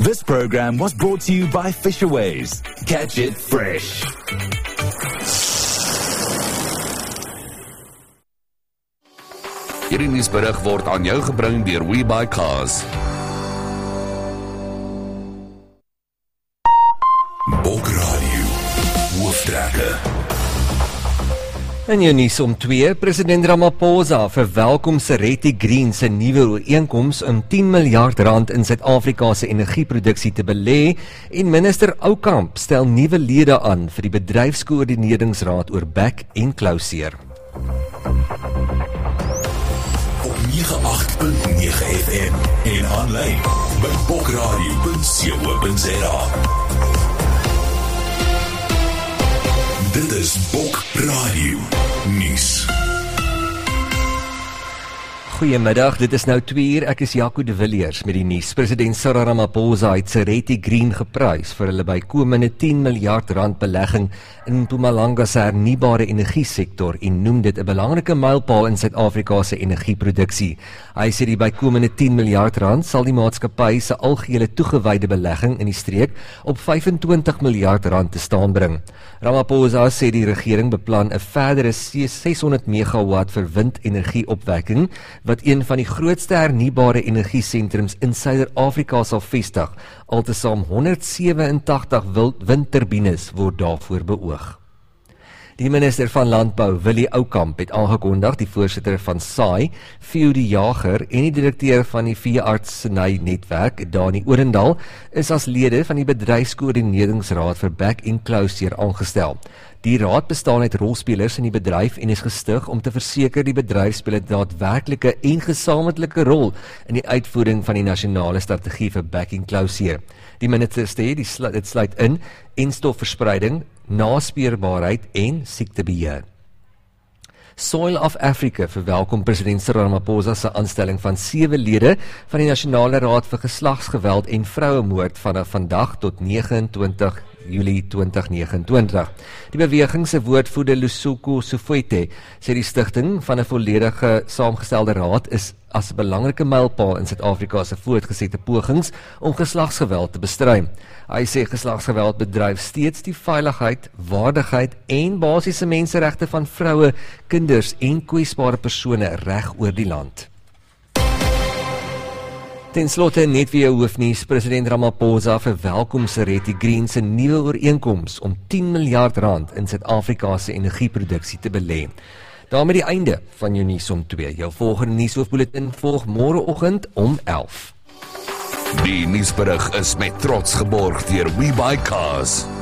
This program was brought to you by Fisherways. Catch it fresh. Hierdie nuusberig word aan jou gebring deur WeBuyCars. Bokradio, hooftrekke. In jou nuus om 2, president Ramaphosa verwelkom Sereti Green se nuwe ooreenkoms om 10 miljard rand in Suid-Afrika se energieproduksie te belê en minister Oukamp stel nuwe lede aan vir die bedryfskoördineringsraad oor back en closure. Op 98.9 FM en aanlyn by bokradio.co.za. Dit is Bok Radio Nuus. Goeiemiddag, dit is nou 2 uur, ek is Jaco de Villiers met die nuus. President Cyril Ramaphosa het Sereti Green geprys vir hulle bykomende 10 miljard rand belegging in Mpumalanga se hernubare energiesektor en noem dit 'n belangrike mylpaal in Suid-Afrika se energieproduksie. Hy sê die bykomende 10 miljard rand sal die maatskappy se algehele toegewyde belegging in die streek op 25 miljard rand te staan bring. Ramaphosa sê die regering beplan 'n verdere 600 megawatt vir windenergieopwekking wat een van die grootste hernubare energiesentrums in Suider-Afrika sal vestig. Altesaam 187 windturbines word daarvoor beoog. Die minister van Landbou, Willie Oukamp, het aangekondig die voorsitter van SAI, Theo de Jager, en die direkteur van die veeartseny-netwerk, Dani Orendal, is as lede van die bedryfskoördineringsraad vir back and closure aangestel. Die raad bestaan uit rolspelers in die bedryf en is gestig om te verseker die bedryf speel 'n daadwerklike en gesamentlike rol in die uitvoering van die nasionale strategie vir back and closure. Die minister sê dit sluit in enstofverspreiding, naspeurbaarheid en siektebeheer. Soil of Africa verwelkom president Cyril Ramaphosa se aanstelling van 7 lede van die Nasionale Raad vir Geslagsgeweld en Vrouemoord vanaf vandag tot 29 Julie 2029. Die beweging se woordvoerder Lusoko Sofete sê die stigting van 'n volledige saamgestelde raad is as 'n belangrike mylpaal in Suid-Afrika se voortgesette pogings om geslagsgeweld te bestry. Hy sê geslagsgeweld bedryf steeds die veiligheid, waardigheid en basiese menseregte van vroue, kinders en kwesbare persone reg oor die land. Ten slotte net weer hoofnuus, president Ramaphosa verwelkom Sereti Green se nuwe ooreenkoms om 10 miljard rand in Suid-Afrika se energieproduksie te belê. Daarmee die einde van jou nuus om 2. Jou volgende nuushoofbulletin volg môreoggend om 11. Die nuusberig is met trots geborg deur WeBuyCars.